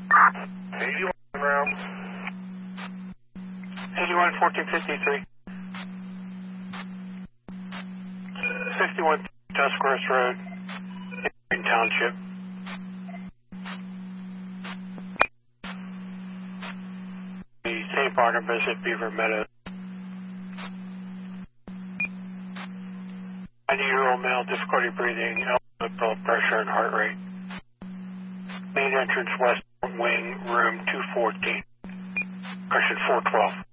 81 round. 81 1453. 51 Tuscarawas Road, in Township. The St. Barnabas at Beaver Meadows. 90-year-old male, difficulty breathing, elevated blood pressure and heart rate. Main entrance west wing, room 214. Question 412.